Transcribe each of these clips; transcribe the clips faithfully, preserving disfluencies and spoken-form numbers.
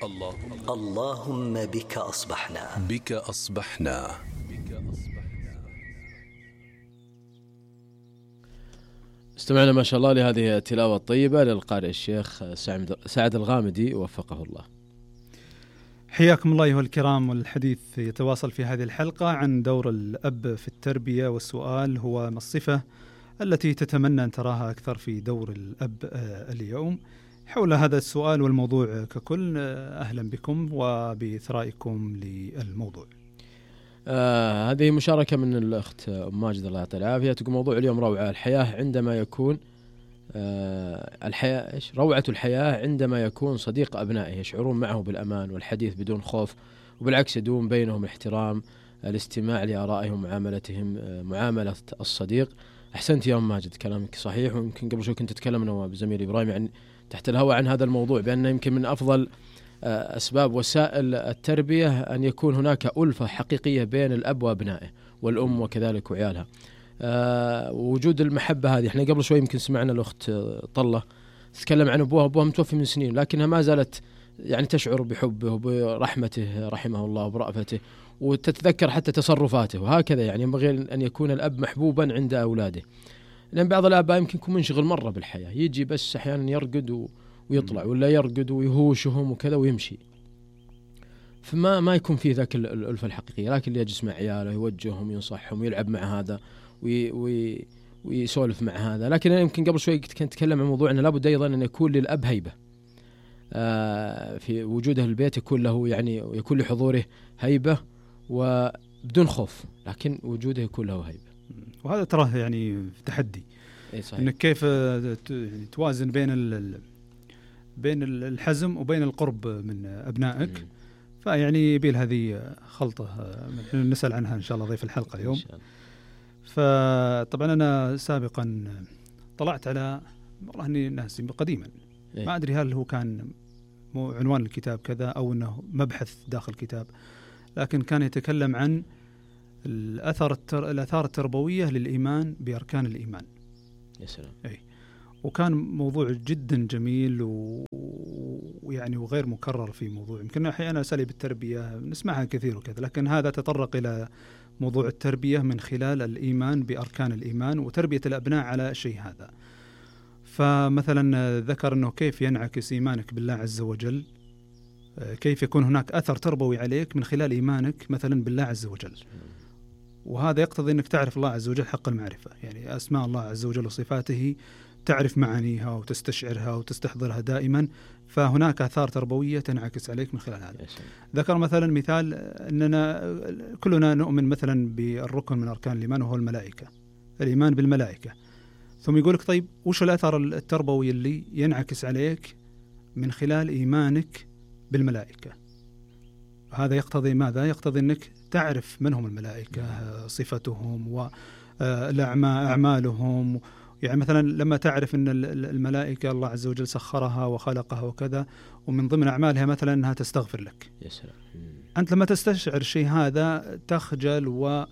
اللهم, اللهم بك أصبحنا بك أصبحنا. استمعنا ما شاء الله لهذه التلاوة الطيبة للقارئ الشيخ سعد الغامدي وفقه الله. حياكم الله أيها الكرام. والحديث يتواصل في هذه الحلقة عن دور الأب في التربية، والسؤال هو ما الصفة التي تتمنى أن تراها أكثر في دور الأب اليوم؟ حول هذا السؤال والموضوع ككل أهلا بكم وبإثرائكم للموضوع. آه هذه مشاركة من الأخت أم ماجد الله يعطيها العافية، تقول موضوع اليوم روعة الحياة عندما يكون آه الحياة إيش روعة الحياة عندما يكون صديق أبنائه يشعرون معه بالأمان والحديث بدون خوف، وبالعكس يدوم بينهم الاحترام، الاستماع لآرائهم، معاملتهم آه معاملة الصديق. أحسنت يا أم ماجد، كلامك صحيح. ويمكن قبل شوي كنت تكلمنا بزميل إبراهيم يعني تحت الهواء عن هذا الموضوع، بأنه يمكن من أفضل أسباب وسائل التربية أن يكون هناك ألفة حقيقية بين الأب وأبنائه والأم وكذلك وعيالها. أه وجود المحبة هذه، احنا قبل شوي يمكن سمعنا الأخت طلة تتكلم عن أبوها، أبوها متوفي من سنين لكنها ما زالت يعني تشعر بحبه وبرحمته رحمه الله وبرأفته، وتتذكر حتى تصرفاته، وهكذا يعني ينبغي أن يكون الأب محبوبا عند أولاده. لأن بعض الآباء يمكن يكون منشغل مرة بالحياة، يجي بس أحيانا يرقد و ويطلع ولا يرقد ويهوشهم وكذا ويمشي، فما ما يكون فيه ذاك الألفة الحقيقية. لكن اللي يجلس مع عياله يوجههم ينصحهم ويلعب مع هذا وي وي ويسولف مع هذا. لكن أنا يمكن قبل شوي كنت أتكلم عن موضوع أنه لابد أيضا أن يكون للأب هيبة آه في وجوده في البيت، يكون له يعني يكون لحضوره هيبة وبدون خوف، لكن وجوده يكون له هيبة. وهذا تراه يعني تحدي، إنك كيف توازن بين ال بين الحزم وبين القرب من أبنائك. م. فيعني يبيل هذه خلطة نسأل عنها إن شاء الله ضيف الحلقة اليوم. فطبعا أنا سابقا طلعت على والله أني ناسي قديما، إيه؟ ما أدري هل هو كان مو عنوان الكتاب كذا أو أنه مبحث داخل الكتاب، لكن كان يتكلم عن الأثر التر... الآثار التربوية للإيمان بأركان الإيمان. يا سلام. أي. وكان موضوع جدا جميل ويعني وغير مكرر في موضوع يمكن أحيانا أساليب التربية نسمعها كثير وكذا، لكن هذا تطرق إلى موضوع التربية من خلال الإيمان بأركان الإيمان وتربية الأبناء على الشيء هذا. فمثلا ذكر أنه كيف ينعكس إيمانك بالله عز وجل، كيف يكون هناك أثر تربوي عليك من خلال إيمانك مثلا بالله عز وجل، وهذا يقتضي أنك تعرف الله عز وجل حق المعرفة، يعني أسماء الله عز وجل وصفاته تعرف معانيها وتستشعرها وتستحضرها دائما، فهناك آثار تربوية تنعكس عليك من خلال هذا. ذكر مثلا مثال أننا كلنا نؤمن مثلا بالركن من أركان الإيمان وهو الملائكة، الإيمان بالملائكة، ثم يقولك طيب وش الأثر التربوي اللي ينعكس عليك من خلال إيمانك بالملائكة؟ هذا يقتضي ماذا؟ يقتضي أنك تعرف من هم الملائكة، صفتهم وأعمالهم. يعني مثلا لما تعرف أن الملائكة الله عز وجل سخرها وخلقها وكذا، ومن ضمن أعمالها مثلا أنها تستغفر لك. يا سلام. أنت لما تستشعر الشيء هذا تخجل و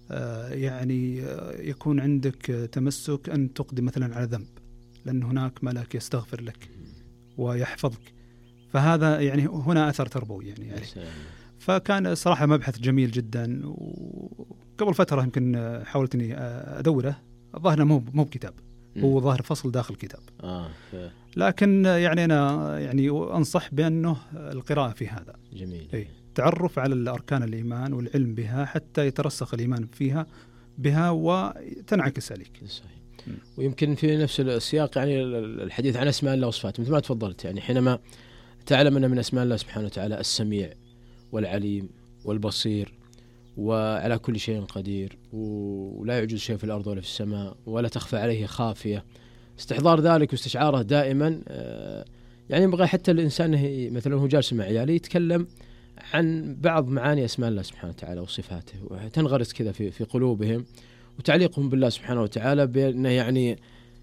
يعني يكون عندك تمسك أن تقدم مثلا على ذنب، لأن هناك ملك يستغفر لك ويحفظك. فهذا يعني هنا أثر تربوي يعني, يعني. فكان صراحة مبحث جميل جدا، وقبل فترة يمكن حاولت أني أدوره، ظاهر مو مو بكتاب، هو ظاهر فصل داخل كتاب. آه لكن يعني أنا يعني أنصح بأنه القراءة في هذا جميل. أي تعرف على الأركان الإيمان والعلم بها حتى يترسخ الإيمان فيها بها وتنعكس عليك. صحيح. ويمكن في نفس السياق يعني الحديث عن أسماء الله وصفاته مثل ما تفضلت، يعني حينما تعلم أن من أسماء الله سبحانه وتعالى السميع والعليم والبصير وعلى كل شيء قدير، ولا يعجز شيء في الأرض ولا في السماء ولا تخفى عليه خافية، استحضار ذلك واستشعاره دائما. يعني ينبغي حتى الإنسان مثلا هو جالس مع عياله يتكلم عن بعض معاني أسماء الله سبحانه وتعالى وصفاته، وتنغرس كذا في في قلوبهم، وتعليقهم بالله سبحانه وتعالى بأنه يعني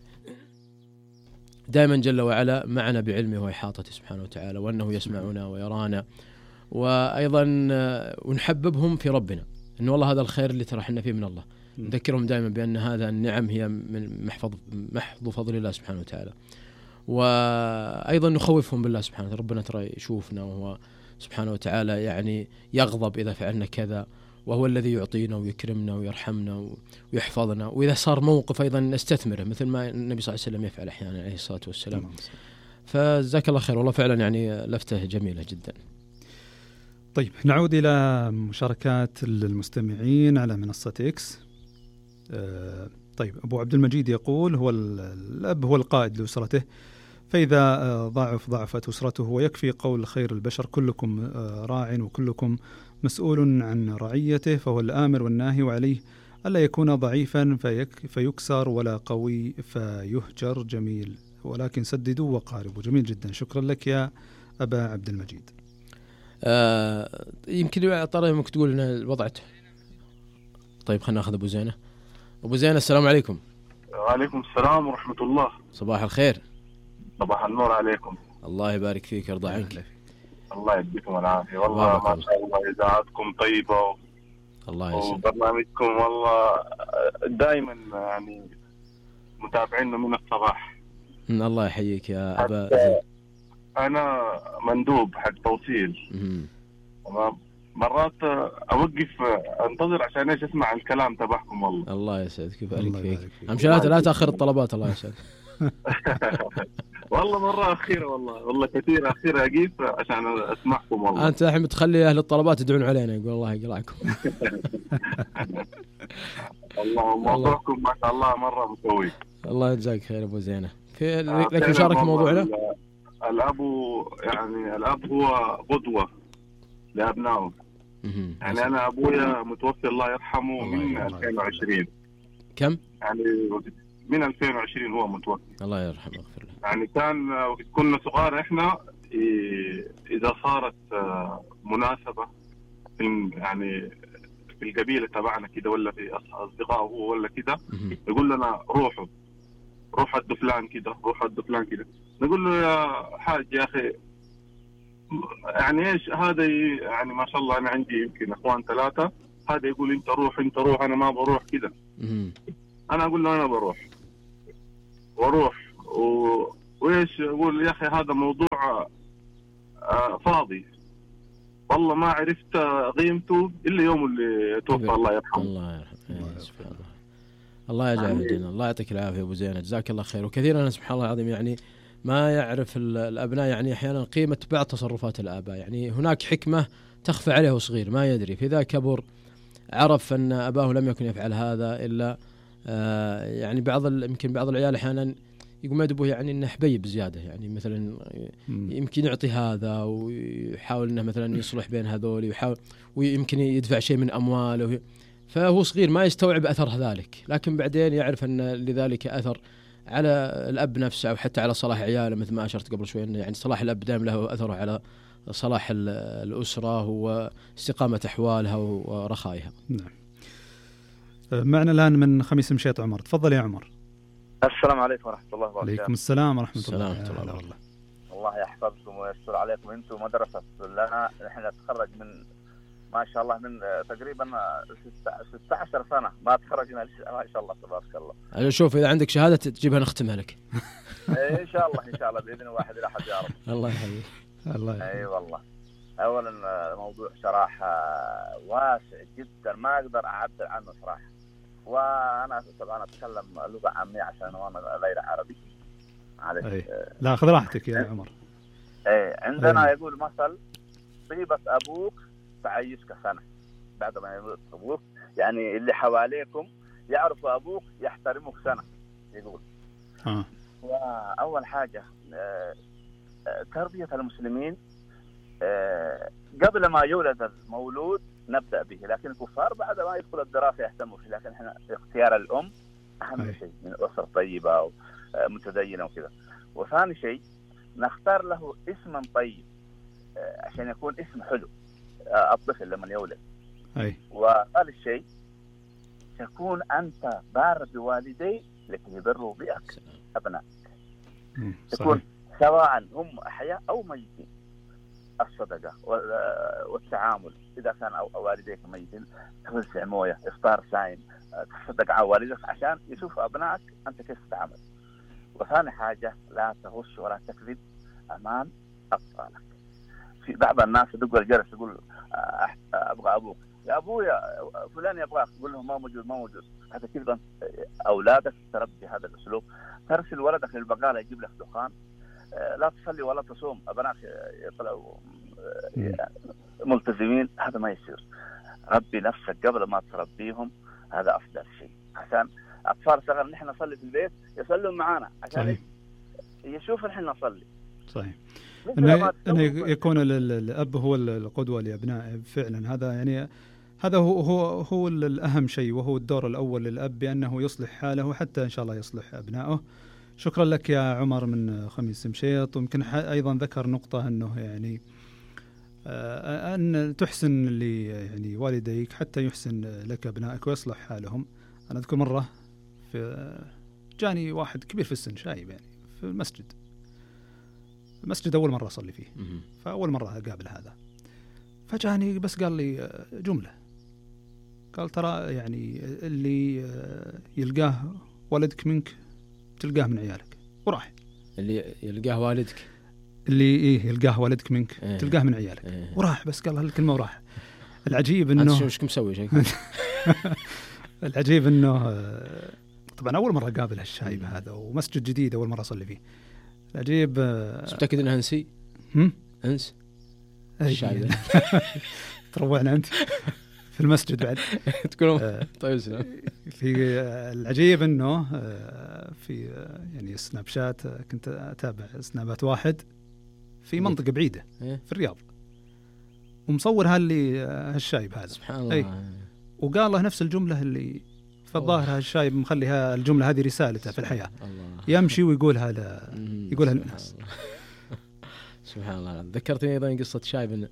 دائما جل وعلا معنا بعلمه وإحاطته سبحانه وتعالى، وأنه يسمعنا ويرانا، وأيضا ونحببهم في ربنا، أنه والله هذا الخير اللي ترى حنا فيه من الله، نذكرهم دائما بأن هذا النعم هي من محفظ محض فضل الله سبحانه وتعالى. وأيضا نخوفهم بالله سبحانه. ربنا ترى يشوفنا وهو سبحانه وتعالى يعني يغضب إذا فعلنا كذا، وهو الذي يعطينا ويكرمنا ويرحمنا ويحفظنا، وإذا صار موقف أيضا نستثمره مثل ما النبي صلى الله عليه وسلم يفعل أحيانا عليه الصلاة والسلام. فجزاك الله خير، والله فعلا يعني لفتة جميلة جدا. طيب نعود إلى مشاركات المستمعين على منصة إكس. أه طيب أبو عبد المجيد يقول هو الأب هو القائد لأسرته، فإذا ضعف ضعفت أسرته ويكفي قول خير البشر كلكم راع وكلكم مسؤول عن رعيته، فهو الآمر والناهي، وعليه ألا يكون ضعيفا فيك فيكسر ولا قوي فيهجر. جميل، ولكن سددوا وقاربوا. جميل جدا، شكرا لك يا أبا عبد المجيد. آه يمكن طريقة ممكن تقول إن وضعته. طيب خلنا نأخذ أبو زينة. أبو زينة السلام عليكم. وعليكم السلام ورحمة الله. صباح الخير. صباح النور عليكم. الله يبارك فيك يرضى عنك. الله يديكم العافية والله، ما شاء الله إذاعتكم طيبة. الله يسلمك. وبرنامجكم والله دائما يعني متابعينه من الصباح. الله يحييك يا أبا زين. أنا مندوب حق توصيل. تمام. مرات أوقف أنتظر عشان إيش أسمع الكلام تبعكم والله. الله يسعدك ويبارك فيك. أمشي لا تأخر الطلبات. الله يسعدك. والله مرة أخيرة والله والله كثير أخيرة أجيب عشان أسمعكم والله. أنت الحين تخلي أهل الطلبات يدعون علينا، يقول الله يقلعكم. الله موضوعكم ما شاء الله مرة مسوي. الله يجزاك خير أبو زينة. في لك مشاركة موضوعنا. الأب يعني الأب هو قدوة لأبنائه. يعني أنا أبويا متوفي الله يرحمه من ألفين وعشرين. كم؟ يعني من ألفين وعشرين هو متوفي. الله يرحمه ويغفر له. يعني كان كنا صغار إحنا إذا صارت مناسبة في يعني في القبيلة تبعنا كده ولا في أصدقائه ولا كده، يقول لنا روحوا روح عند فلان كده روح عند فلان كده. نقول له يا حاج يا أخي يعني إيش هذا، يعني ما شاء الله أنا عندي يمكن أخوان ثلاثة، هذا يقول أنت روح أنت روح أنا ما بروح كده. أنا أقول له أنا بروح وروح و... وإيش أقول يا أخي هذا موضوع آه فاضي، والله ما عرفت قيمته إلا يوم اللي توفى الله يرحمه. الله يرحمه. سبحان الله. الله يجعل الجنة. الله يعطيك العافية أبو زينة، جزاك الله خير. وكثيرا أنا سبحان الله العظيم يعني ما يعرف الأبناء يعني أحيانا قيمة بعض تصرفات الآباء. يعني هناك حكمة تخفى عليه صغير ما يدري، فإذا كبر عرف أن أباه لم يكن يفعل هذا إلا آه يعني بعض يمكن بعض العيال أحيانا يقوم يدبه يعني إنه حبيب زيادة، يعني مثلا يمكن يعطي هذا ويحاول إنه مثلا يصلح بين هذول ويحاول ويمكن يدفع شيء من أمواله، فهو صغير ما يستوعب أثر ذلك، لكن بعدين يعرف أن لذلك أثر على الأب نفسه أو حتى على صلاح عياله، مثل ما أشرت قبل شوي أنه يعني صلاح الأب دائما له أثره على صلاح الأسرة واستقامة أحوالها ورخائها. نعم. معنا الآن من خميس مشيط عمر. تفضل يا عمر. السلام عليكم ورحمة الله وبركاته. عليكم السلام ورحمة الله وبركاته. الله. الله يحفظكم ويستر عليكم. أنتم مدرسة لنا، نحن نتخرج من ما شاء الله من تقريبا ستة عشر سنة ما تخرجنا ما شاء الله تبارك الله. أنا شوف إذا عندك شهادة تجيبها نختمها لك. إن شاء الله إن شاء الله بإذن واحد إلى حد يا رب. الله يحييك. الله أي والله. أولا موضوع صراحة واسع جدا ما أقدر أعبر عنه صراحة، وأنا طبعا أتكلم لغة عامية عشان أنا غير عربي. معلش. لا خذ راحتك يا عمر. إيه عندنا أي. يقول مثل طيبة أبوك تعيشك سنة. بعد ما يموت أبوك يعني اللي حواليكم يعرفوا أبوك يحترموك سنة يقول. آه. وأول حاجة تربية المسلمين قبل ما يولد المولود نبدأ به، لكن الكفار بعد ما يدخل الدراسة يهتموا فيه، لكن احنا اختيار الأم أهم أي. شيء من أسرة طيبة ومتدينة وكذا. وثاني شيء نختار له اسما طيب عشان يكون اسم حلو الطفل لما يولد. أي. وثالث شيء تكون أنت بار بوالدي لكي يبروا بك أبنائك، تكون سواء هم أحياء أو ميتين. الصدقة والتعامل إذا كان والديك ميتين توزع موية إفطار سايم تصدق على والدك عشان يشوف أبنائك أنت كيف تتعامل. وثاني حاجة لا تغش ولا تكذب أمام أطفالك. في بعض الناس يدق الجرس يقول أبغى أبوك، يا أبويا فلان يبغاك، تقول له ما موجود ما موجود. هذا كذا أولادك تربي هذا الأسلوب. ترسل ولدك للبقالة يجيب لك دخان، لا تصلي ولا تصوم، أبنائك يطلعوا ملتزمين، هذا ما يصير. ربي نفسك قبل ما تربيهم، هذا أفضل شيء. عشان أطفال صغار نحن نصلي في البيت يصلوا معنا عشان يشوف نحن نصلي. صحيح. أنه أنه يكون الأب هو القدوة لأبنائه فعلا. هذا يعني هذا هو هو هو الأهم شيء، وهو الدور الأول للأب بأنه يصلح حاله حتى إن شاء الله يصلح أبنائه. شكرا لك يا عمر من خميس مشيط. ويمكن أيضا ذكر نقطة أنه يعني أن تحسن لي يعني والديك حتى يحسن لك أبنائك ويصلح حالهم. أنا أذكر مرة في جاني واحد كبير في السن شايب يعني في المسجد المسجد أول مرة أصلي فيه، فأول مرة أقابل هذا، فجاني بس قال لي جملة، قال ترى يعني اللي يلقاه والدك منك تلقاه من عيالك، وراح. اللي يلقاه والدك اللي إيه يلقاه والدك منك إيه. تلقاه من عيالك إيه. وراح. بس قال هالكلمة وراح. العجيب إنه أنت شو مسوي شيء العجيب إنه طبعا أول مرة أقابل هالشايب هذا ومسجد جديد أول مرة أصلي فيه. العجيب متأكد إنها أنسي؟ هم؟ أنس الشايب تروعنا أنت في المسجد بعد تقول طيب سلام. في العجيب إنه في يعني سناب شات كنت أتابع سنابات واحد في منطقة بعيدة في الرياض ومصور هاللي هالشايب هذا سبحان الله، وقال له نفس الجملة اللي فالظاهر هالشايب مخليها الجملة هذه رسالته في الحياة، يمشي ويقولها ل... يقولها للناس. سبحان الله. ذكرتني أيضا قصة شايب إن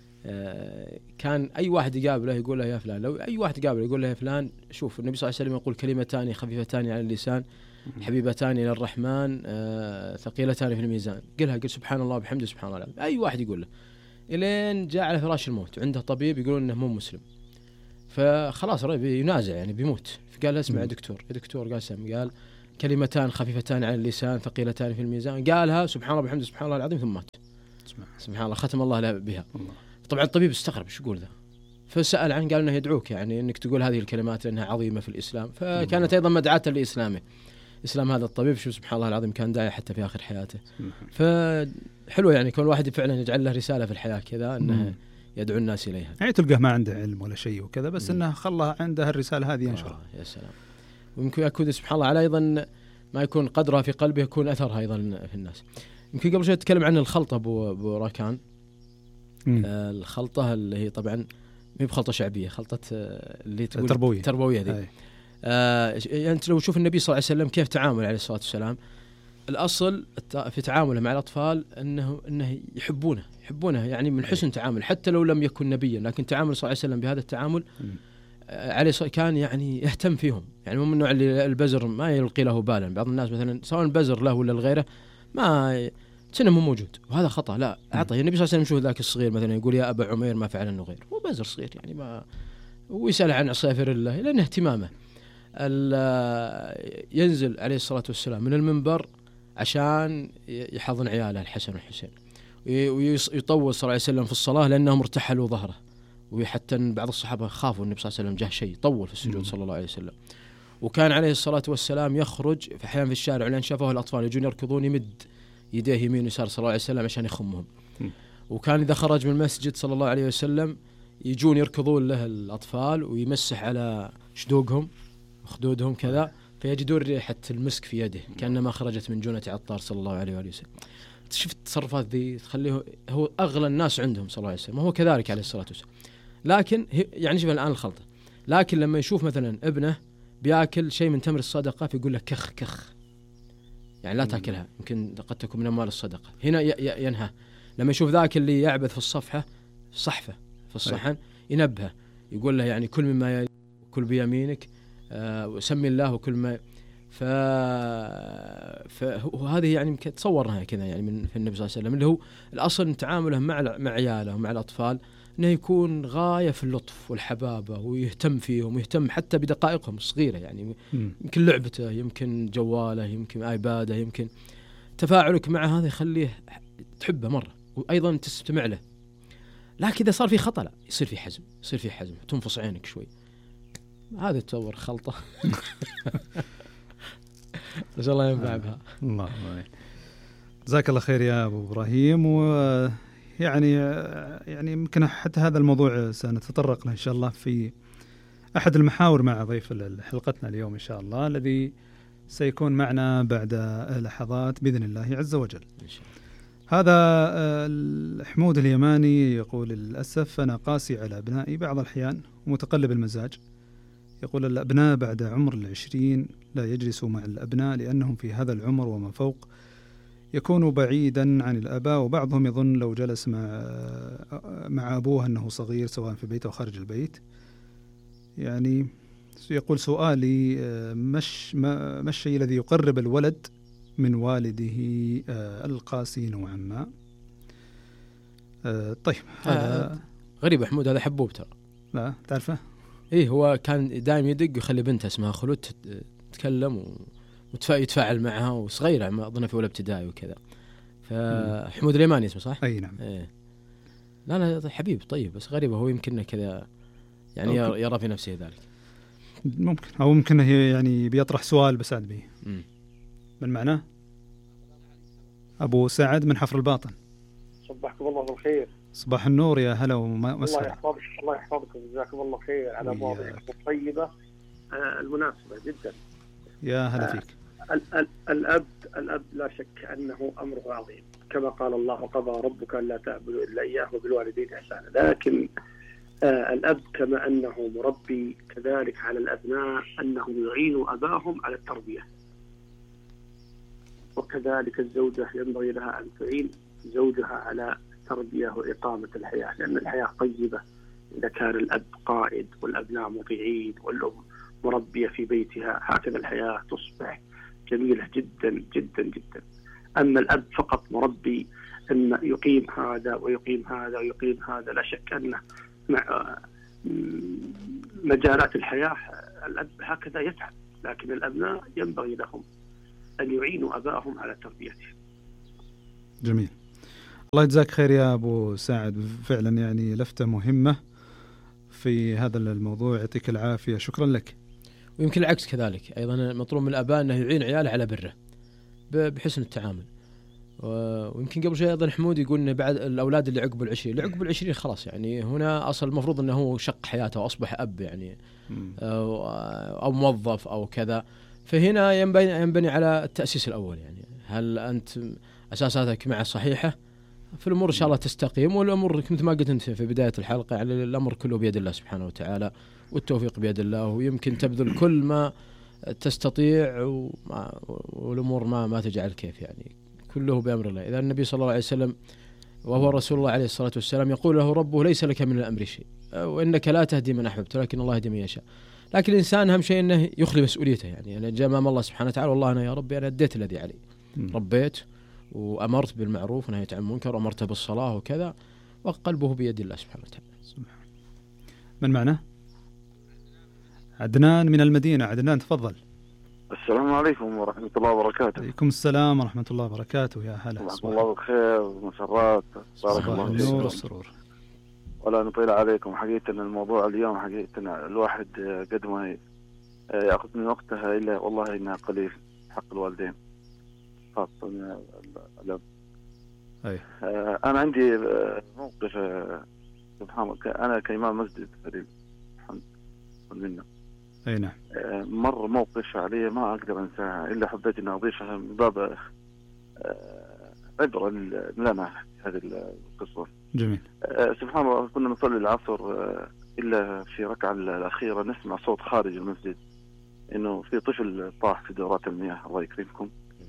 كان أي واحد يقابله يقول له يا فلان، لو أي واحد يقابله يقول له يا فلان شوف النبي صلى الله عليه وسلم يقول كلمتان خفيفتان على اللسان حبيبتان إلى الرحمن ثقيلتان في الميزان، قلها قل سبحان الله وبحمده سبحان الله. أي واحد يقول له إلين جاء على فراش الموت عنده طبيب يقولون إنه مو مسلم، فخلاص رأي بينازع يعني بيموت، فقال اسمع يا دكتور يا دكتور قال سم قال كلمتان خفيفتان على اللسان ثقيلتان في الميزان، قالها سبحان الله وبحمده سبحان الله العظيم ثم مات. سبحان الله ختم الله بها. الله. طبعا الطبيب استغرب شو يقول ذا، فسأل عنه قال انه يدعوك يعني انك تقول هذه الكلمات لانها عظيمه في الاسلام، فكانت ايضا مدعاة لاسلامه. اسلام هذا الطبيب شو سبحان الله العظيم كان داعي حتى في اخر حياته. فحلو يعني كل واحد فعلا يجعل له رساله في الحياه كذا انه يدعو الناس اليها. يعني تلقاه ما عنده علم ولا شيء وكذا بس مم. انه خلى عنده الرساله هذه ينشرها. آه يا سلام. ويمكن يكون سبحان الله على ايضا ما يكون قدرها في قلبه يكون اثرها ايضا في الناس. يمكن قبل شوي نتكلم عن الخلطه ابو ابو راكان. آه الخلطه اللي هي طبعا مي بخلطه شعبيه، خلطه آه اللي تقول تربويه تربويه ذي. آه يعني انت لو تشوف النبي صلى الله عليه وسلم كيف تعامل عليه الصلاه والسلام، الاصل في تعامله مع الاطفال انه انه يحبونه يحبونه يعني من حسن تعامل حتى لو لم يكن نبيا، لكن تعامل صلى الله عليه وسلم بهذا التعامل آه عليه كان يعني يهتم فيهم، يعني مو من النوع اللي البزر ما يلقي له بالا. بعض الناس مثلا سواء البزر له ولا لغيره ما سنه مو موجود، وهذا خطأ. لا أعطى النبي صلى الله عليه وسلم شوف ذاك الصغير مثلا يقول يا أبا عمير ما فعل النغير، هو بزر صغير يعني ما، ويسأل عن عصافير الله لأن اهتمامه. ينزل عليه الصلاة والسلام من المنبر عشان يحضن عياله الحسن والحسين، ويطول صلى الله عليه وسلم في الصلاة لأنهم ارتحلوا ظهره، وحتى بعض الصحابة خافوا النبي صلى الله عليه وسلم جه شيء طول في السجود صلى الله عليه وسلم. وكان عليه الصلاة والسلام يخرج في أحيان في الشارع لأن شافوه الأطفال يجون يركضون يمد يديه يمين ويسار صلى الله عليه وسلم عشان يخمهم. وكان إذا خرج من المسجد صلى الله عليه وسلم يجون يركضون له الأطفال ويمسح على شدوقهم وخدودهم كذا فيجدون ريحة المسك في يده كأنما خرجت من جونة عطار صلى الله عليه وآله وسلم. شفت التصرفات ذي تخليه هو أغلى الناس عندهم صلى الله عليه وسلم، وهو كذلك عليه الصلاة والسلام. لكن يعني شوف الآن الخلطة، لكن لما يشوف مثلا ابنه بياكل شيء من تمر الصدقة فيقول لك كخ كخ يعني لا تأكلها يمكن قد تكون من أموال الصدقة، هنا ينهى. لما يشوف ذاك اللي يعبث في الصفحة صحفة في الصحن ينبهه يقول له يعني كل مما كل بيمينك آه وسمي الله وكل ما. ف فهذه يعني تصورناها كذا يعني من في النبي صلى الله عليه وسلم، اللي هو الأصل تعامله مع مع عياله ومع الأطفال انه يكون غايه في اللطف والحبابه ويهتم فيهم ويهتم حتى بدقائقهم الصغيره، يعني يمكن لعبته، يمكن جواله، يمكن ايباده، يمكن تفاعلك معه هذا يخليه تحبه مره وايضا تستمع له. لكن اذا صار في خطا لا يصير في حزم، يصير في حزم تنفص عينك شوي. هذا تصور خلطه. ان شاء الله ينفع بها. الله الله جزاك الله خير يا ابو ابراهيم. و يعني يعني يمكن حتى هذا الموضوع سنتطرق له إن شاء الله في أحد المحاور مع ضيف حلقتنا اليوم إن شاء الله، الذي سيكون معنا بعد لحظات بإذن الله عز وجل. إن شاء الله. هذا حمود اليماني يقول: للأسف أنا قاسي على أبنائي بعض الأحيان ومتقلب المزاج. يقول: الأبناء بعد عمر العشرين لا يجلسوا مع الأبناء لأنهم في هذا العمر وما فوق يكون بعيدا عن الآباء، وبعضهم يظن لو جلس مع مع أبوه أنه صغير سواء في البيت أو خارج البيت. يعني يقول: سؤالي مش ما الشيء الذي يقرب الولد من والده القاسي نوعا ما؟ طيب هذا غريب حمود، هذا حبوب ترى. لا تعرفه؟ إيه هو كان دائما يدق ويخلي بنته اسمها خلود تتكلم و ويتفاعل معها وصغيرة، ما أظن في أولى ابتدائي وكذا. فحمود اليماني اسمه صح؟ أي نعم. إيه. لا لا حبيب طيب، بس غريبة هو يمكن كذا يعني يرى في نفسه ذلك. ممكن أو ممكن هي يعني بيطرح سؤال بسعد به. من معناه؟ أبو سعد من حفر الباطن. صبحكم الله بالخير. صباح النور يا هلا ومسهلا. الله يحفظك الله يحفظكم جزاكم الله خير على مواضيعكم الطيبة المناسبة جدا. يا هلا فيك. الأب الأب لا شك أنه أمره عظيم، كما قال الله: وقضى ربك ألا تعبدوا إلا إياه وبالوالدين إحسانا. لكن آه الأب كما أنه مربي كذلك على الأبناء أنهم يعينوا أباهم على التربية، وكذلك الزوجة ينبغي لها أن تعين زوجها على التربية وإقامة الحياة، لأن الحياة طيبة إذا كان الأب قائد والأبناء مطيعين والأم مربية في بيتها، هكذا الحياة تصبح جميلة جدا جدا جدا. أما الأب فقط مربي أن يقيم هذا ويقيم هذا ويقيم هذا، لا شك أنه مع مجالات الحياة الأب هكذا يتعب، لكن الأبناء ينبغي لهم أن يعينوا أبائهم على تربيته. جميل، الله يجزاك خير يا أبو سعد، فعلا يعني لفتة مهمة في هذا الموضوع، يعطيك العافية، شكرا لك. ويمكن العكس كذلك أيضا، مطلوب من الآباء أنه يعين عياله على بره بحسن التعامل. ويمكن قبل شوي أيضا حمود يقول أن بعد الأولاد اللي عقبوا العشرين اللي عقبوا العشرين خلاص، يعني هنا أصل المفروض أنه هو شق حياته وأصبح أب يعني أو, أو موظف أو كذا، فهنا ينبني, ينبني على التأسيس الأول. يعني هل أنت أساساتك مع صحيحة؟ في الأمور إن شاء الله تستقيم، والأمور مثل ما قلت أنت في بداية الحلقة يعني الأمر كله بيد الله سبحانه وتعالى، والتوفيق بيد الله، ويمكن تبذل كل ما تستطيع والأمور ما ما تجعل كيف، يعني كله بأمر الله. إذا النبي صلى الله عليه وسلم وهو رسول الله عليه الصلاة والسلام يقول له ربه: ليس لك من الأمر شيء وإنك لا تهدي من أحببت ولكن الله يهدي من يشاء. لكن الإنسان أهم شيء أنه يخلي مسؤوليته، يعني أنا جاء أمام الله سبحانه وتعالى: والله أنا يا ربي أنا أديت الذي علي، ربيت وأمرت بالمعروف ونهيت عن المنكر وأمرت بالصلاة وكذا، وقلبه بيد الله سبحانه وتعالى. من معناه؟ عدنان من المدينة. عدنان تفضل. السلام عليكم ورحمة الله وبركاته. عليكم السلام ورحمة الله وبركاته، يا هلا. صباح الله بالخير ومسرات، بارك الله فيكم. النور والسرور. ولا نطيل عليكم، حقيقة الموضوع اليوم حقيقة الواحد قد ما يأخذ من وقتها إلا والله إنها قليل حق الوالدين خاصة الأب. أي. أنا عندي موقف سبحان الله، أنا كإمام مسجد فريد الحمد لله. أي نعم. مر موقف عليه ما أقدر أنساه، إلا حبيت أن أضيفها من باب عبرة لنا هذه القصة. جميل. سبحان الله، كنا نصلي العصر إلا في ركعة الأخيرة نسمع صوت خارج المسجد إنه في طفل طاح في دورات المياه، الله يكرمكم.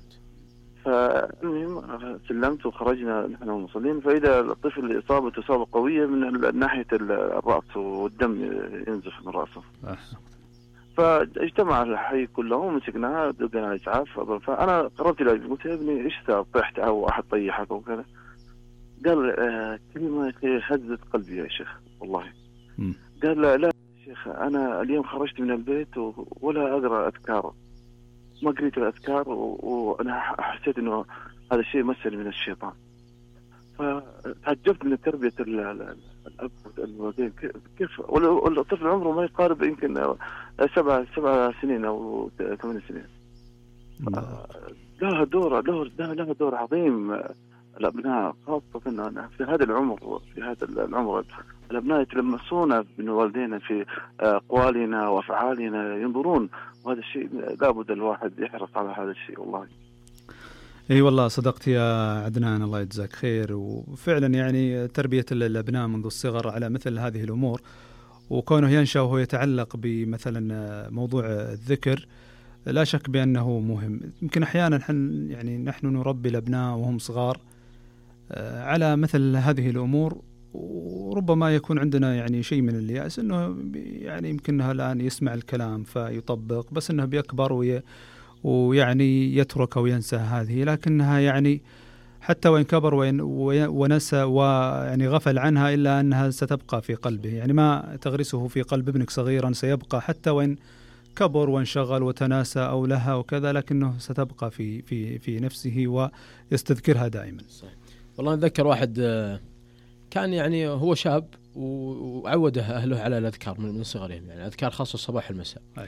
فالمهم سلمت وخرجنا نحن المصلين، فإذا الطفل إصابته إصابة قوية من ناحية الرأس والدم ينزف من رأسه. فاجتمع الحي كله ومسكناها دقنا اسعاف. فانا قربت له قلت يا ابني ايش صار؟ طحت او احد طيحك وكذا؟ قال آه كلمه هزت قلبي يا شيخ والله. م. قال لا لا يا شيخ انا اليوم خرجت من البيت ولا اقرا اذكار، ما قريت الاذكار وانا حسيت انه هذا الشيء مسني من الشيطان. فتعجبت من تربيه الاب والوالدين كيف والطفل عمره ما يقارب يمكن سبع سبع سنين او ثمان سنين. لها دور له لها دور عظيم الابناء، خاصه في هذا العمر. في هذا العمر الابناء يتلمسون من والدينا في اقوالنا وافعالنا، ينظرون، وهذا الشيء لابد الواحد يحرص على هذا الشيء والله. اي والله صدقت يا عدنان، الله يجزاك خير. وفعلا يعني تربيه الابناء منذ الصغر على مثل هذه الامور، وكونه ينشا وهو يتعلق بمثلا موضوع الذكر، لا شك بانه مهم. يمكن احيانا يعني نحن نربي الابناء وهم صغار على مثل هذه الامور، وربما يكون عندنا يعني شيء من اليأس انه يعني يمكنها الان يسمع الكلام فيطبق، بس انه بيكبر وي ويعني يترك أو ينسى هذه، لكنها يعني حتى وإن كبر وإن ونسى ويعني غفل عنها إلا أنها ستبقى في قلبه. يعني ما تغرسه في قلب ابنك صغيرا سيبقى حتى وإن كبر وانشغل وتناسى أو لها وكذا، لكنه ستبقى في في في نفسه ويستذكرها دائما. صحيح. والله أتذكر واحد كان يعني هو شاب وعوده أهله على الأذكار من صغرهم، يعني أذكار خاصة الصباح والمساء. أي.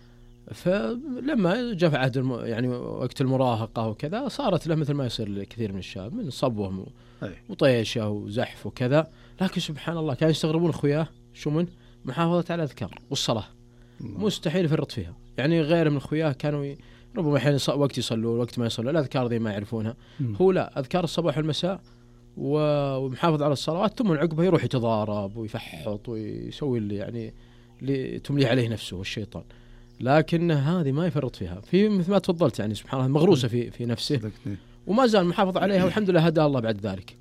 فلما جاء عهد الم... يعني وقت المراهقة وكذا، صارت له مثل ما يصير لكثير من الشباب من صبوه وطيشة وزحف وكذا. لكن سبحان الله كانوا يستغربون أخوياه شو من محافظة على الأذكار والصلاة، مستحيل يفرط فيها. يعني غير من أخوياه كانوا ي... ربما حين وقت يصلوا وقت ما يصلوا الأذكار ذي ما يعرفونها، هو لا، أذكار الصباح والمساء ومحافظ على الصلوات، ثم عقبه يروح يتضارب ويفحط ويسوي اللي يعني اللي تملي عليه نفسه والشيطان. لكن هذه ما يفرط فيها، في مثل ما تفضلت يعني سبحان الله مغروسة في في نفسه وما زال محافظ عليها، والحمد لله هدى الله بعد ذلك.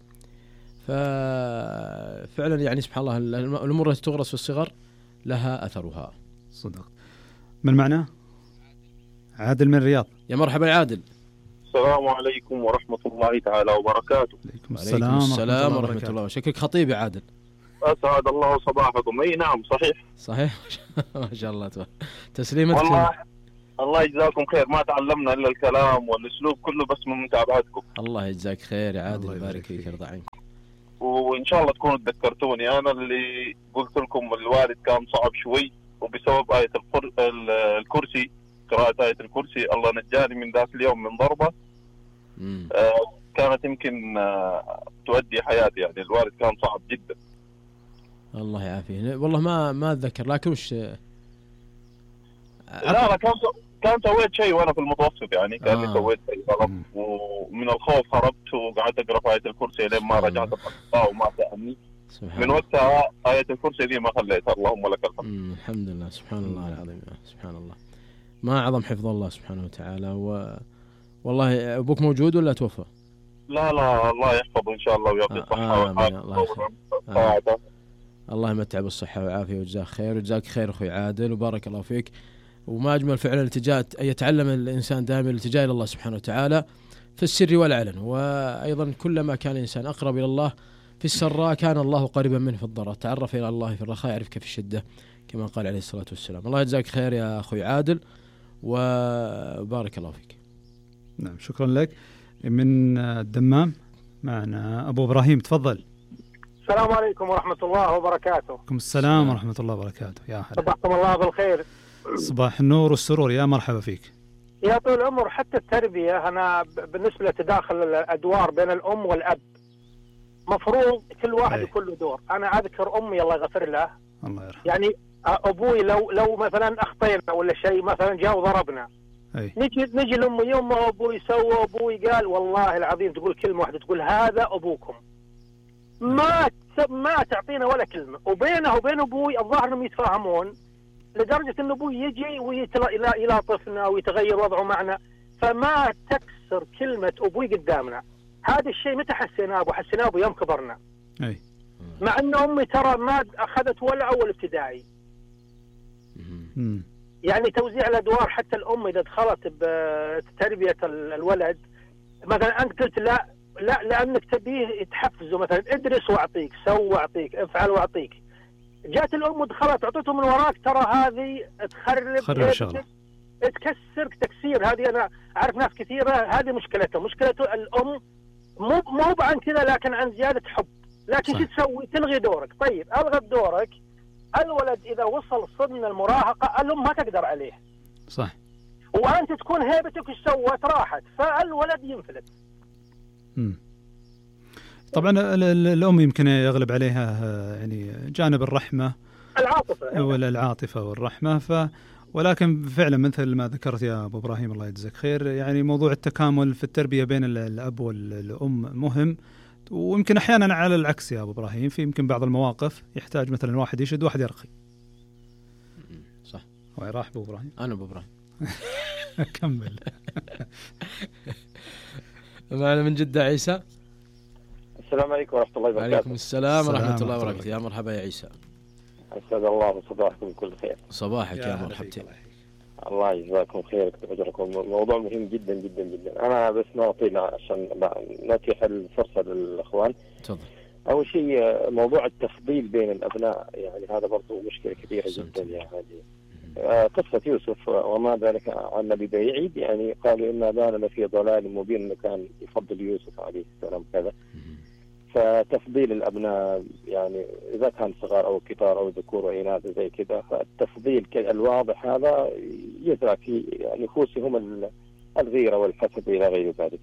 ففعلا يعني سبحان الله الأمور التي تغرس في الصغر لها أثرها. صدق. من معنا؟ عادل من الرياض. يا مرحبا عادل. السلام عليكم ورحمة الله تعالى وبركاته. عليكم السلام, السلام ورحمة, ورحمة الله. شكلك خطيب يا عادل. أسعد الله صباحكم. أي نعم صحيح صحيح. ما شاء الله تسليمتك. والله الله يجزاكم خير، ما تعلمنا إلا الكلام والأسلوب كله بس من متابعتكم. الله يجزاك خير يا عادل، يبارك فيك يرضى عنك. وإن شاء الله تكونوا تذكرتوني، أنا اللي قلت لكم الوالد كان صعب شوي، وبسبب آية الكرسي، قراءة آية الكرسي، الله نجاني من ذاك اليوم من ضربة آه كانت يمكن آه تؤدي حياتي. يعني الوالد كان صعب جدا. الله يعافيه. والله ما ما اتذكر، لكن وش لا لا كان كان سويت شيء وانا في المتوسط، يعني كان آه. سويت شيء غلط ومن الخوف هربت وقعدت اقرا آية الكرسي لين ما رجعت الله وما سألني. من وقتها آية الكرسي دي ما خليتها، اللهم لك الحمد. الحمد لله، سبحان الله العظيم، سبحان الله. ما أعظم حفظ الله سبحانه وتعالى. و... والله أبوك موجود ولا توفى؟ لا لا الله يحفظه إن شاء الله ويعطيه الصحة والعافية. الله يمتع بالصحة والعافية وجزاك خير وجزاك خير أخوي عادل، وبارك الله فيك. وما أجمل فعلا الالتجاء، يتعلم الإنسان دائما الالتجاء إلى الله سبحانه وتعالى في السر والعلن، وأيضا كلما كان الإنسان أقرب إلى الله في السراء كان الله قريبا منه في الضراء. تعرف إلى الله في الرخاء يعرفك في الشدة، كما قال عليه الصلاة والسلام. الله يجزاك خير يا أخوي عادل وبارك الله فيك. نعم شكرا لك. من الدمام معنا أبو إبراهيم، تفضل. السلام عليكم ورحمة الله وبركاته. وعليكم السلام ورحمة الله وبركاته. يا هلا. صباحكم الله بالخير. صباح النور والسرور، يا مرحبا فيك. يا طول العمر. حتى التربية أنا بالنسبة لتداخل الأدوار بين الأم والأب مفروض كل واحد أي. يكون له دور. أنا أذكر أمي الله يغفر لها، الله يرحمه، يعني أبوي لو لو مثلا أخطينا ولا شيء مثلا جاء وضربنا أي. نجي نجي لأمي يوم ما أبوي سوى أبوي قال والله العظيم تقول كلمة واحدة، تقول هذا أبوكم، ما ما تعطينا ولا كلمة. وبينه وبين أبوي الظاهر أنهم يتفاهمون لدرجة أن أبوي يجي ويلاطفنا ويتغير وضعه معنا، فما تكسر كلمة أبوي قدامنا. هذا الشيء متى حسيناه أبو حسيناه أبو يوم كبرنا. أي. مع أن أمي ترى ما أخذت ولا أول ابتدائي. يعني توزيع الادوار حتى الام اذا دخلت بتربيه الولد، مثلا انت قلت لا لا لانك تبيه تحفزه، مثلا ادرس واعطيك، سو واعطيك، افعل واعطيك. جات الام ودخلت اعطيته من وراك، ترى هذه تخرب خرب الشغله، تكسر تكسير. هذه انا اعرف ناس كثيره هذه مشكلته، مشكلته الام مو مو عن كذا لكن عن زياده حب. لكن شو تسوي؟ تلغي دورك. طيب الغت دورك، الولد اذا وصل سن المراهقه الام ما تقدر عليه. صح. وانت تكون هيبتك ايش سوت؟ راحت، فالولد ينفلت. امم طبعا الام يمكن يغلب عليها يعني جانب الرحمه، العاطفه ولا العاطفه والرحمه. ف ولكن فعلا مثل ما ذكرت يا ابو ابراهيم الله يجزاك خير، يعني موضوع التكامل في التربيه بين الاب والام مهم. ويمكن احيانا على العكس يا ابو ابراهيم، في يمكن بعض المواقف يحتاج مثلا واحد يشد واحد يرخي. صح. وين راح ابو ابراهيم؟ انا ابو ابراهيم. كمل. معنا من جدة عيسى. السلام عليكم ورحمة الله وبركاته. وعليكم السلام ورحمة الله وبركاته. يا مرحبا يا عيسى. أسعد الله صباحكم بكل خير. صباحك يا, يا مرحبتين. الله يجزاكم خير ويكتب أجركم. موضوع مهم جدا جدا جدا. أنا بس ما أطيل عشان نتيح الفرصة للأخوان. تفضل. أول شيء موضوع التفضيل بين الأبناء، يعني هذا برضو مشكلة كبيرة جدا. يعني قصة يوسف وما ذلك عن نبي بعيد، يعني قالوا إن أبانا في ضلال مبين، إنه كان يفضل يوسف عليه السلام كذا. فتفضيل الأبناء يعني إذا كان صغار أو كبار أو ذكور وإناث زي كذا، فالتفضيل الواضح هذا يزرع في نفوسهم الغيرة والحسد إلى غير ذلك.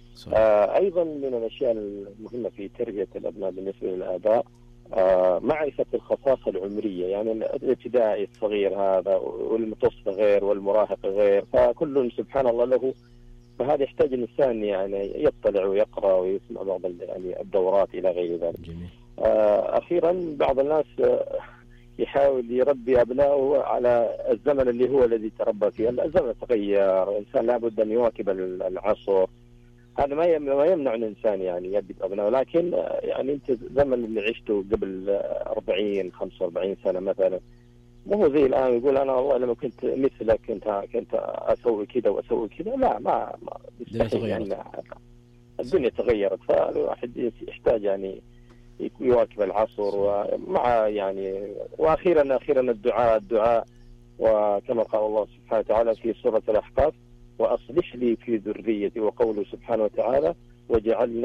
آه أيضا من الأشياء المهمة في تربية الأبناء بالنسبة للآباء آه معرفة الخصائص العمرية، يعني الابتدائي الصغير هذا والمتوسط غير والمراهق غير، فكل سبحان الله له. فهذا يحتاج الإنسان يعني يطلع ويقرأ ويسمع بعض يعني الدورات إلى غير ذلك. جميل. آه أخيرا بعض الناس آه يحاول يربي أبنائه على الزمن اللي هو الذي تربى فيه. الزمن تغير، الإنسان لابد أن يواكب العصر. هذا ما ما يمنع الإنسان يعني يدب أبنائه، لكن آه يعني أنت الزمن اللي عشته قبل أربعين خمسة وأربعين سنة مثلا مو زي الآن يقول أنا والله لما كنت مثلك كنت كنت أسوي كذا وأسوي كذا. لا ما ما يعني الدنيا تغيرت، فالواحد يحتاج يعني يواكب العصر ومع يعني. وأخيرا أخيرا الدعاء الدعاء وكما قال الله سبحانه وتعالى في سورة الأحقاف وأصلح لي في ذريتي، وقوله سبحانه وتعالى وجعلنا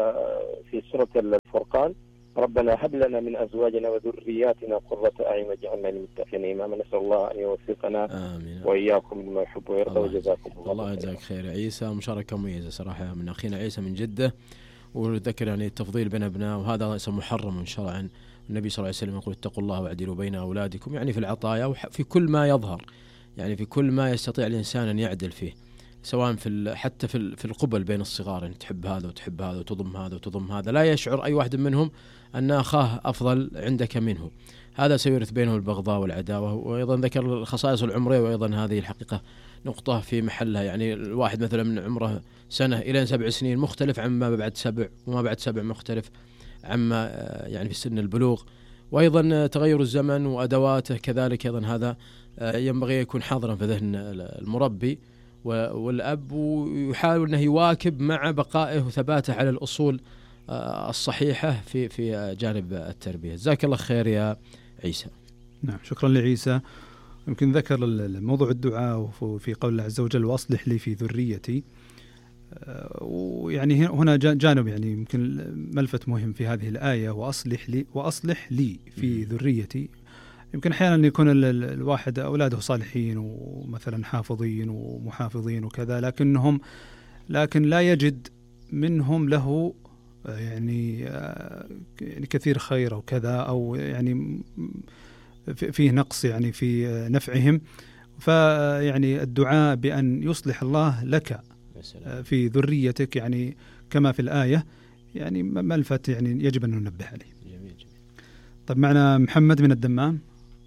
في سورة الفرقان ربنا هب لنا من أزواجنا وذرياتنا قرة أعين واجعلنا للمتقين إماما. نسأل الله أن يوفقنا آمين. وإياكم لما يحب ويرضى، وجزاكم الله. الله يجزاك خير عيسى، مشاركة مميزة صراحة من أخينا عيسى من جدة. وذكر يعني التفضيل بين أبناء، وهذا ليس محرم شرعا. النبي صلى الله عليه وسلم يقول اتقوا الله واعدلوا بين أولادكم، يعني في العطايا وفي كل ما يظهر، يعني في كل ما يستطيع الإنسان أن يعدل فيه، سواء في حتى في في القبل بين الصغار، يعني تحب هذا وتحب هذا وتضم هذا وتضم هذا، لا يشعر أي واحد منهم أن أخاه أفضل عندك منه. هذا سيورث بينه البغضاء والعداوة. وأيضا ذكر الخصائص العمرية، وأيضا هذه الحقيقة نقطة في محلها. يعني الواحد مثلا من عمره سنة إلى سبع سنين مختلف عما بعد سبع، وما بعد سبع مختلف عما يعني في سن البلوغ. وأيضا تغير الزمن وأدواته كذلك أيضا هذا ينبغي يكون حاضرا في ذهن المربي والأب، ويحاول أنه يواكب مع بقائه وثباته على الأصول الصحيحة في في جانب التربية. جزاك الله خير يا عيسى. نعم شكرا لعيسى. يمكن ذكر الموضوع الدعاء في قول الله عز وجل وأصلح لي في ذريتي، ويعني هنا جانب يعني يمكن ملفت مهم في هذه الآية وأصلح لي وأصلح لي في ذريتي. يمكن أحيانا يكون الواحد أولاده صالحين ومثلا حافظين ومحافظين وكذا، لكنهم لكن لا يجد منهم له يعني يعني كثير خير أو كذا، أو يعني فيه نقص يعني في نفعهم. فيعني الدعاء بأن يصلح الله لك في ذريتك، يعني كما في الآية، يعني ملفت يعني يجب أن ننبه عليه. جميل جميل. طيب معنا محمد من الدمام.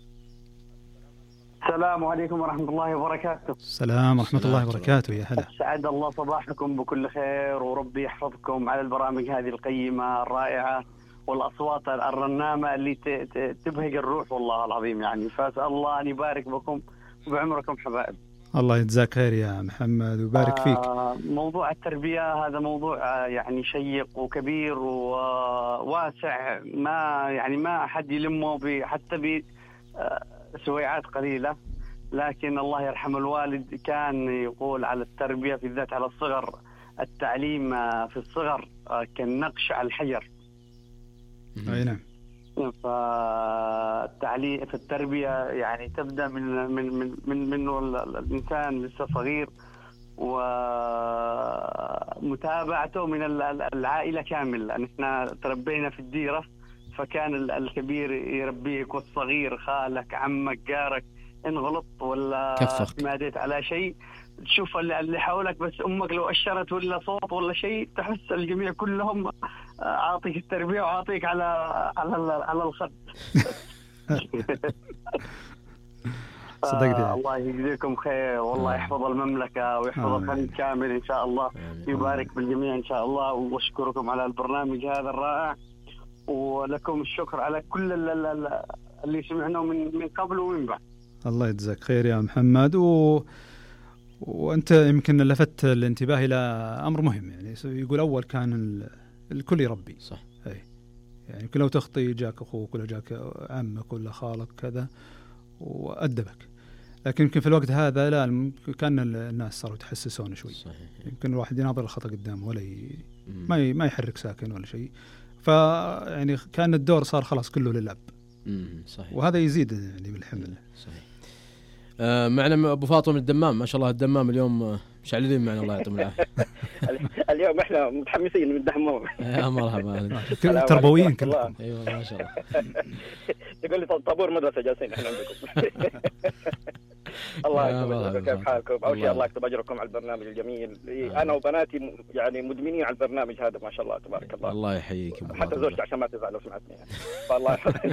السلام عليكم ورحمة الله وبركاته. السلام ورحمة الله وبركاته. يا هلا. سعد الله صباحكم بكل خير، وربي يحفظكم على البرامج هذه القيمة الرائعة والأصوات الرنامة اللي تبهج الروح والله العظيم. يعني فأسأل الله أن يبارك بكم بعمركم حبائب. الله يجزاك خير يا محمد ويبارك فيك. آه موضوع التربية هذا موضوع يعني شيق وكبير وواسع، ما يعني ما أحد يلمه حتى بسويعات قليلة، لكن الله يرحم الوالد كان يقول على التربية في الذات على الصغر، التعليم في الصغر كالنقش على الحجر. أي نعم. فالتعليم في التربية يعني تبدأ من من من من منه الإنسان لسه صغير، ومتابعته من العائلة كاملة. نحن تربينا في الديرة، فكان الكبير يربيك والصغير خالك عمك جارك، إن غلطت ولا ماديت على شيء تشوف اللي حولك، بس أمك لو أشرت ولا صوت ولا شيء تحس الجميع كلهم عاطيك التربية وعاطيك على على على الخد. صدقني. الله يجزيكم خير والله يحفظ المملكة ويحفظ الخليج كامل إن شاء الله، يبارك بالجميع إن شاء الله. وأشكركم على البرنامج هذا الرائع، ولكم الشكر على كل اللي سمعناه من من قبل ومن بعد. الله يجزاك خير يا محمد. و... وأنت يمكن لفت الانتباه إلى أمر مهم، يعني يقول أول كان ال... الكل يربي، صح. أي يعني يمكن لو تخطي جاك أخوك ولا جاك عمك ولا خالك كذا وأدبك، لكن يمكن في الوقت هذا لا، كان الناس صاروا يتحسسون شوي. صحيح. يمكن الواحد يناظر الخطأ قدامه ولا ي... ما ي... ما يحرك ساكن ولا شيء، فيعني كان الدور صار خلاص كله للأب. صحيح. وهذا يزيد يعني بالحمل. صحيح. آه معنا أبو فاطمة من الدمام، ما شاء الله الدمام اليوم مشعللين معنا، الله يعطيهم العافية. اليوم احنا متحمسين من الدمام. يا مرحبا. تربويين كلهم. ايوه ما شاء الله. تقول لي طابور مدرسة جالسين احنا عندكم. الله يكرمكم، كيف حالكم؟ اول شيء الله يكتب اجركم على البرنامج الجميل. انا وبناتي يعني مدمنين على البرنامج هذا ما شاء الله تبارك الله. الله يحييك. حتى زوجتي عشان ما تزعل لو سمعتني يعني. فالله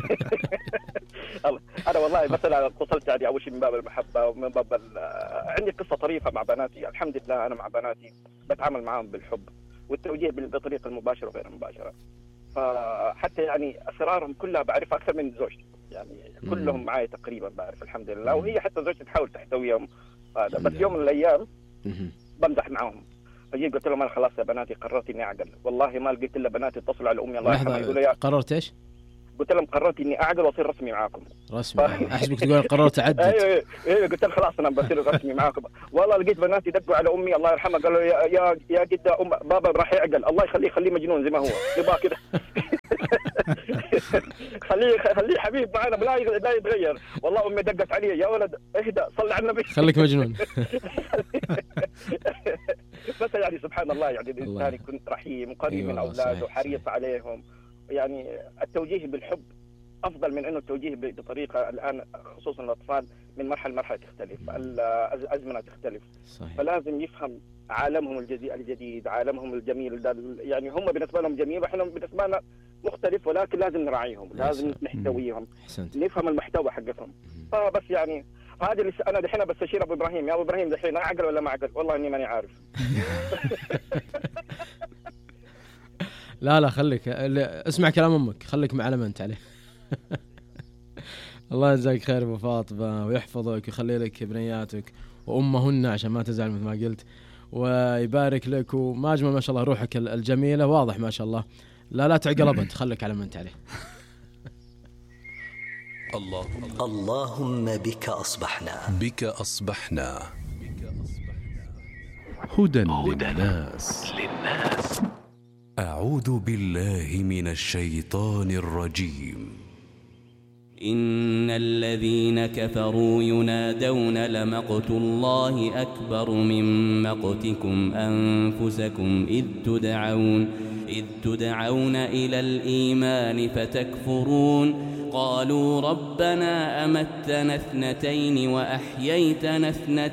انا والله مثلا اتصلت يعني اول شيء من باب المحبه ومن باب عندي قصه طريفه مع بناتي. الحمد لله انا مع بناتي بتعامل معهم بالحب والتوجيه بطريقه المباشره وغير المباشره، فحتى يعني اسرارهم كلها بعرف اكثر من زوجتي، يعني كلهم معي تقريبا بعرف الحمد لله، وهي حتى زوجتي تحاول تحتويهم هذا. بس يوم من الايام بمزح معهم، فجيت قلت لهم انا خلاص يا بناتي قررت اني اعقل. والله ما لقيت الا بناتي اتصلوا على امي الله يرحمها يقولوا يا قررت ايش؟ قلت لهم قررت اني اعقل واصير رسمي معاكم. رسمي؟ احسبك تقول قررت اعدد. ايوه ايوه قلت لهم خلاص انا بصير رسمي معاكم. والله لقيت بناتي دقوا على امي الله يرحمها قالوا يا يا يا جده ام بابا راح يعقل، الله يخليه خليه مجنون زي ما هو يبغى كذا. خليه خليه حبيب معنا لا لا يتغير. والله امي دقت علي يا ولد اهدى صلي على النبي خليك مجنون. بس يعني سبحان الله يعني الانسان يكون رحيم وقريب من اولاده وحريص عليهم، يعني التوجيه بالحب افضل من انه التوجيه بطريقه الان خصوصا الاطفال من مرحله لمرحله تختلف، الازمنه تختلف. صحيح. فلازم يفهم عالمهم الجديد عالمهم الجميل ده، يعني هم بالنسبه لهم جميل واحنا بالنسبه لنا مختلف، ولكن لازم نراعيهم لازم نحتويهم نفهم المحتوى حقهم. فبس يعني هذا اللي انا دحين بستشير ابو ابراهيم. يا ابو ابراهيم دحين اعقل ولا ما اعقل؟ والله اني ماني عارف. لا لا خليك اسمع كلام امك، خليك معلم انت عليه. الله يجزاك خير ابو فاطمه ويحفظك ويخلي لك بنياتك وامهن عشان ما تزعل مثل ما قلت، ويبارك لك. وما اجمل ما شاء الله روحك الجميله، واضح ما شاء الله. لا لا تعقل ابد، خليك على ما انت عليه. اللهم بك اصبحنا بك اصبحنا هدى للناس. أعوذ بالله من الشيطان الرجيم. إن الذين كفروا ينادون لمقت الله أكبر من مقتكم أنفسكم إذ تدعون إذ تدعون إلى الإيمان فتكفرون. قالوا ربنا أمتنا اثنتين وأحييتنا اثنتين